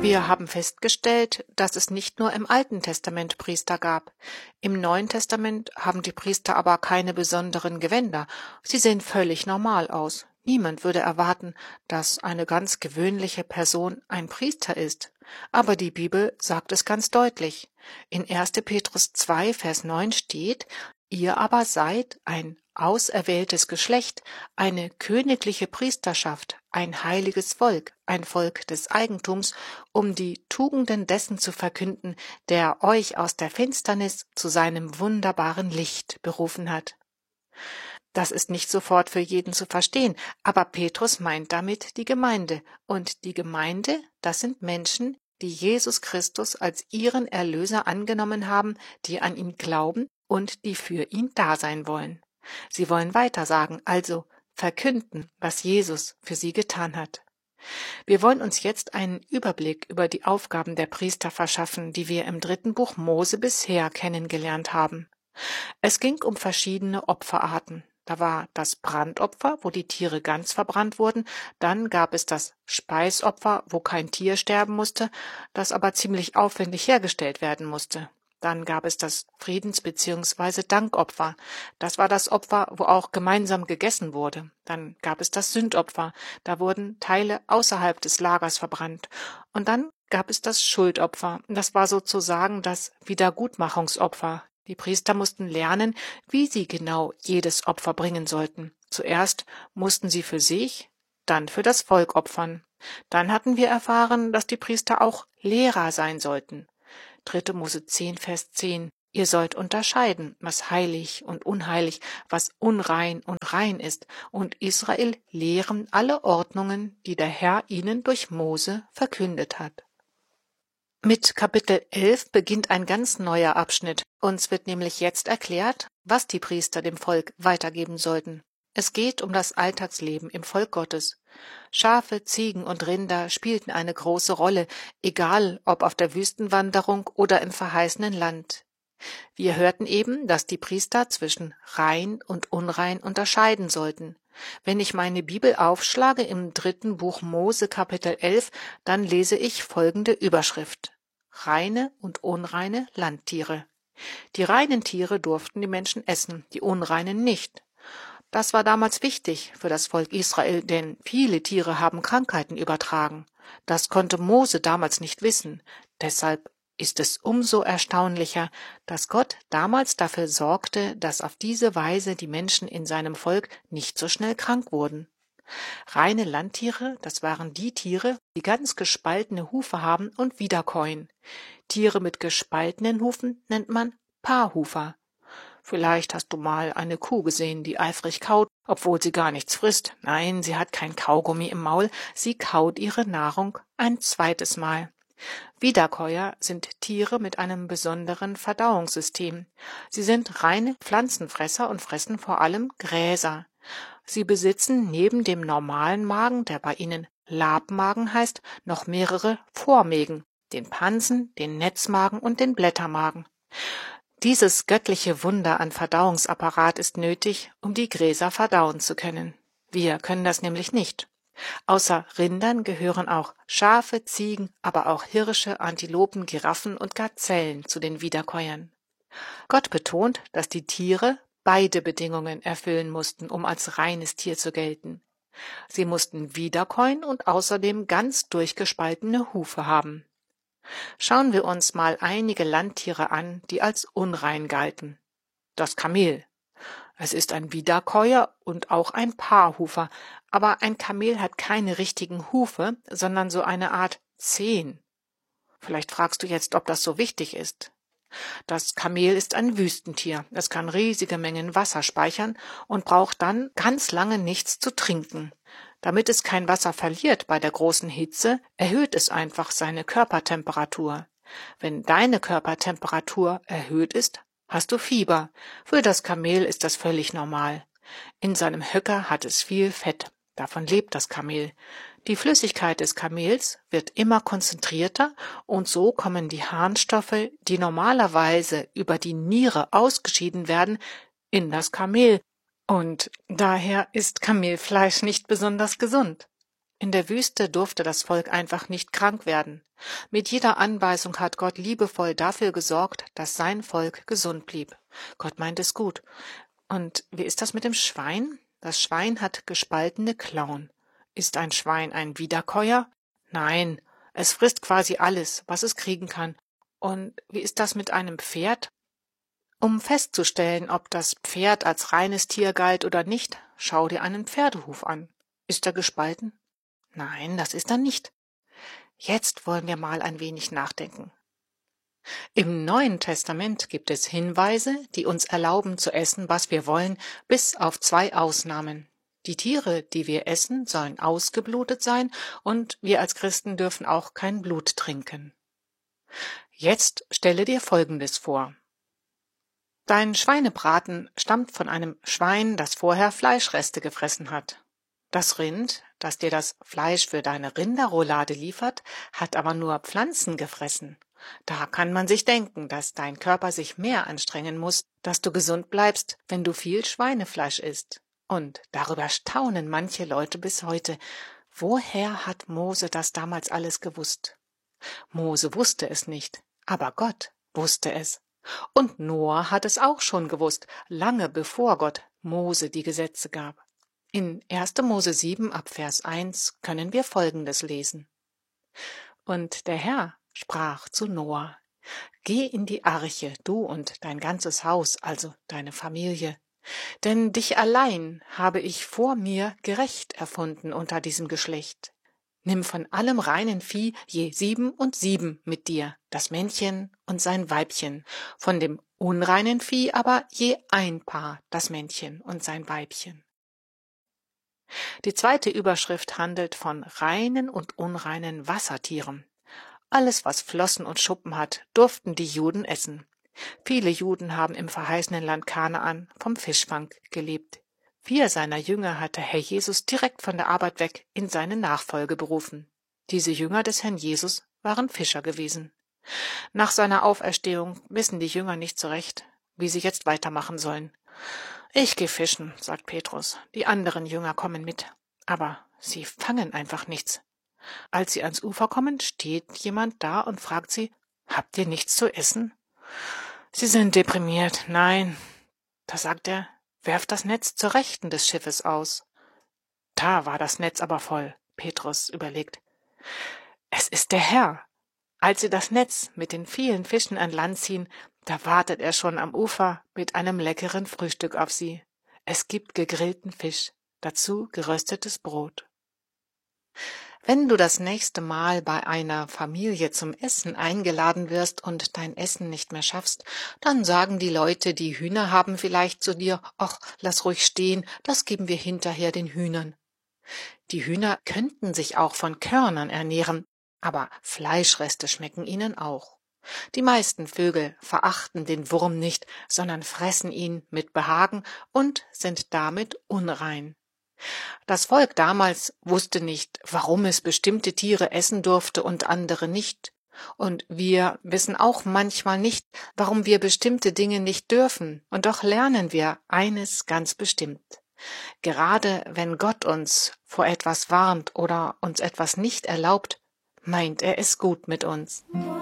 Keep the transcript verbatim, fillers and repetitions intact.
Wir haben festgestellt, dass es nicht nur im Alten Testament Priester gab. Im Neuen Testament haben die Priester aber keine besonderen Gewänder. Sie sehen völlig normal aus. Niemand würde erwarten, dass eine ganz gewöhnliche Person ein Priester ist. Aber die Bibel sagt es ganz deutlich. In erster Petrus zwei, Vers neun steht: Ihr aber seid ein auserwähltes Geschlecht, eine königliche Priesterschaft, ein heiliges Volk, ein Volk des Eigentums, um die Tugenden dessen zu verkünden, der euch aus der Finsternis zu seinem wunderbaren Licht berufen hat. Das ist nicht sofort für jeden zu verstehen, aber Petrus meint damit die Gemeinde. Und die Gemeinde, das sind Menschen, die Jesus Christus als ihren Erlöser angenommen haben, die an ihn glauben und die für ihn da sein wollen. Sie wollen weitersagen, also verkünden, was Jesus für sie getan hat. Wir wollen uns jetzt einen Überblick über die Aufgaben der Priester verschaffen, die wir im dritten Buch Mose bisher kennengelernt haben. Es ging um verschiedene Opferarten. Da war das Brandopfer, wo die Tiere ganz verbrannt wurden. Dann gab es das Speisopfer, wo kein Tier sterben musste, das aber ziemlich aufwendig hergestellt werden musste. Dann gab es das Friedens- bzw. Dankopfer. Das war das Opfer, wo auch gemeinsam gegessen wurde. Dann gab es das Sündopfer. Da wurden Teile außerhalb des Lagers verbrannt. Und dann gab es das Schuldopfer. Das war sozusagen das Wiedergutmachungsopfer. Die Priester mussten lernen, wie sie genau jedes Opfer bringen sollten. Zuerst mussten sie für sich, dann für das Volk opfern. Dann hatten wir erfahren, dass die Priester auch Lehrer sein sollten. dritter Mose zehn, Vers zehn. Ihr sollt unterscheiden, was heilig und unheilig, was unrein und rein ist, und Israel lehren alle Ordnungen, die der Herr ihnen durch Mose verkündet hat. Mit Kapitel elf beginnt ein ganz neuer Abschnitt. Uns wird nämlich jetzt erklärt, was die Priester dem Volk weitergeben sollten. Es geht um das Alltagsleben im Volk Gottes. Schafe, Ziegen und Rinder spielten eine große Rolle, egal ob auf der Wüstenwanderung oder im verheißenen Land. Wir hörten eben, dass die Priester zwischen rein und unrein unterscheiden sollten. Wenn ich meine Bibel aufschlage im dritten Buch Mose Kapitel elf, dann lese ich folgende Überschrift: Reine und unreine Landtiere. Die reinen Tiere durften die Menschen essen, die unreinen nicht. Das war damals wichtig für das Volk Israel, denn viele Tiere haben Krankheiten übertragen. Das konnte Mose damals nicht wissen. Deshalb ist es umso erstaunlicher, dass Gott damals dafür sorgte, dass auf diese Weise die Menschen in seinem Volk nicht so schnell krank wurden. Reine Landtiere, das waren die Tiere, die ganz gespaltene Hufe haben und wiederkäuen. Tiere mit gespaltenen Hufen nennt man Paarhufer. Vielleicht hast du mal eine Kuh gesehen, die eifrig kaut, obwohl sie gar nichts frisst. Nein, sie hat kein Kaugummi im Maul, sie kaut ihre Nahrung ein zweites Mal. Wiederkäuer sind Tiere mit einem besonderen Verdauungssystem. Sie sind reine Pflanzenfresser und fressen vor allem Gräser. Sie besitzen neben dem normalen Magen, der bei ihnen Labmagen heißt, noch mehrere Vormägen, den Pansen, den Netzmagen und den Blättermagen. Dieses göttliche Wunder an Verdauungsapparat ist nötig, um die Gräser verdauen zu können. Wir können das nämlich nicht. Außer Rindern gehören auch Schafe, Ziegen, aber auch Hirsche, Antilopen, Giraffen und Gazellen zu den Wiederkäuern. Gott betont, dass die Tiere beide Bedingungen erfüllen mussten, um als reines Tier zu gelten. Sie mussten wiederkäuen und außerdem ganz durchgespaltene Hufe haben. Schauen wir uns mal einige Landtiere an, die als unrein galten. Das Kamel. Es ist ein Wiederkäuer und auch ein Paarhufer, aber ein Kamel hat keine richtigen Hufe, sondern so eine Art Zehen. Vielleicht fragst du jetzt, ob das so wichtig ist. Das Kamel ist ein Wüstentier. Es kann riesige Mengen Wasser speichern und braucht dann ganz lange nichts zu trinken. Damit es kein Wasser verliert bei der großen Hitze, erhöht es einfach seine Körpertemperatur. Wenn deine Körpertemperatur erhöht ist, hast du Fieber. Für das Kamel ist das völlig normal. In seinem Höcker hat es viel Fett. Davon lebt das Kamel. Die Flüssigkeit des Kamels wird immer konzentrierter und so kommen die Harnstoffe, die normalerweise über die Niere ausgeschieden werden, in das Kamel. Und daher ist Kamelfleisch nicht besonders gesund. In der Wüste durfte das Volk einfach nicht krank werden. Mit jeder Anweisung hat Gott liebevoll dafür gesorgt, dass sein Volk gesund blieb. Gott meint es gut. Und wie ist das mit dem Schwein? Das Schwein hat gespaltene Klauen. Ist ein Schwein ein Wiederkäuer? Nein, es frisst quasi alles, was es kriegen kann. Und wie ist das mit einem Pferd? Um festzustellen, ob das Pferd als reines Tier galt oder nicht, schau dir einen Pferdehuf an. Ist er gespalten? Nein, das ist er nicht. Jetzt wollen wir mal ein wenig nachdenken. Im Neuen Testament gibt es Hinweise, die uns erlauben zu essen, was wir wollen, bis auf zwei Ausnahmen. Die Tiere, die wir essen, sollen ausgeblutet sein und wir als Christen dürfen auch kein Blut trinken. Jetzt stelle dir Folgendes vor. Dein Schweinebraten stammt von einem Schwein, das vorher Fleischreste gefressen hat. Das Rind, das dir das Fleisch für deine Rinderroulade liefert, hat aber nur Pflanzen gefressen. Da kann man sich denken, dass dein Körper sich mehr anstrengen muss, dass du gesund bleibst, wenn du viel Schweinefleisch isst. Und darüber staunen manche Leute bis heute. Woher hat Mose das damals alles gewusst? Mose wusste es nicht, aber Gott wusste es. Und Noah hat es auch schon gewusst, lange bevor Gott Mose die Gesetze gab. In erster Mose sieben ab Vers eins können wir Folgendes lesen. Und der Herr sprach zu Noah: Geh in die Arche, du und dein ganzes Haus, also deine Familie. Denn dich allein habe ich vor mir gerecht erfunden unter diesem Geschlecht. Nimm von allem reinen Vieh je sieben und sieben mit dir, das Männchen und sein Weibchen, von dem unreinen Vieh aber je ein Paar, das Männchen und sein Weibchen. Die zweite Überschrift handelt von reinen und unreinen Wassertieren. Alles, was Flossen und Schuppen hat, durften die Juden essen. Viele Juden haben im verheißenen Land Kanaan vom Fischfang gelebt. Vier seiner Jünger hatte Herr Jesus direkt von der Arbeit weg in seine Nachfolge berufen. Diese Jünger des Herrn Jesus waren Fischer gewesen. Nach seiner Auferstehung wissen die Jünger nicht so recht, wie sie jetzt weitermachen sollen. »Ich gehe fischen«, sagt Petrus. Die anderen Jünger kommen mit. Aber sie fangen einfach nichts. Als sie ans Ufer kommen, steht jemand da und fragt sie: »Habt ihr nichts zu essen?« Sie sind deprimiert. »Nein.« Da sagt er: »Werft das Netz zur Rechten des Schiffes aus.« Da war das Netz aber voll. Petrus überlegt: »Es ist der Herr.« Als sie das Netz mit den vielen Fischen an Land ziehen, da wartet er schon am Ufer mit einem leckeren Frühstück auf sie. Es gibt gegrillten Fisch, dazu geröstetes Brot. Wenn du das nächste Mal bei einer Familie zum Essen eingeladen wirst und dein Essen nicht mehr schaffst, dann sagen die Leute, die Hühner haben, vielleicht zu dir: »Ach, lass ruhig stehen, das geben wir hinterher den Hühnern.« Die Hühner könnten sich auch von Körnern ernähren, aber Fleischreste schmecken ihnen auch. Die meisten Vögel verachten den Wurm nicht, sondern fressen ihn mit Behagen und sind damit unrein. Das Volk damals wusste nicht, warum es bestimmte Tiere essen durfte und andere nicht. Und wir wissen auch manchmal nicht, warum wir bestimmte Dinge nicht dürfen. Und doch lernen wir eines ganz bestimmt: Gerade wenn Gott uns vor etwas warnt oder uns etwas nicht erlaubt, meint er es gut mit uns.